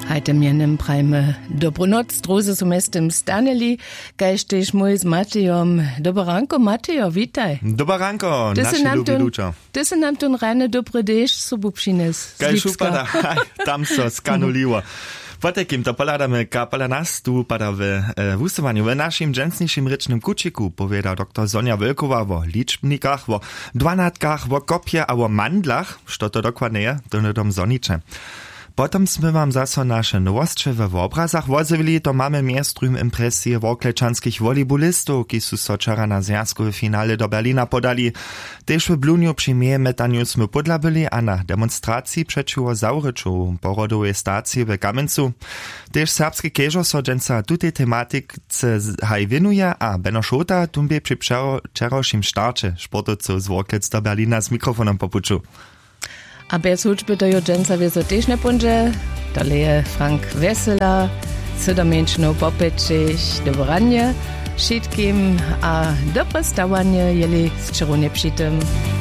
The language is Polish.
Heute mianem prajmy dobronoc, druzy su mestem staneli, kaž tež mój z Matejom. Dobaranko, Matejo, witaj. Dobaranko, naši lubi lučo. Ty si nam tun rane dobre dešť sobu přines. Kaj šupada, tam so skanuliło. Po takim to poladamy kapela nas tu pada w wusowaniu w naszym dżęsniejszym rycznym kuciku, powiedział dr Sonja Wölkowa o liczbnikach, o dwanatkach, o kopie, a o mandlach, co to dokładnie je, to nie dom Sonicze. Potom sme wam zaso nasze nowostcze w obrazach wozywili, to mamy miestrym impresje woklečanskich volejbolistów, ki su so wczoraj na zjazkowe finale do Berlina podali. Też w Bluniu przy metaniu sme podlabili, a na demonstracji przeciwko Zauryczu porodowej stacji w Kamencu. Też serbski keżo so dżęca tutej tematyce haj winuje, a Beno Šota tumbie przy wczorajszym starcie sportowców z Woklec do Berlina z mikrofonem popuczu. A bez hudžby do jodženca viezo tež ne punže, dole je Frank Vesela, Sydomenčnou Popečiš, Dobranje, všetkým a dobre stávanie jeli z červone při tym.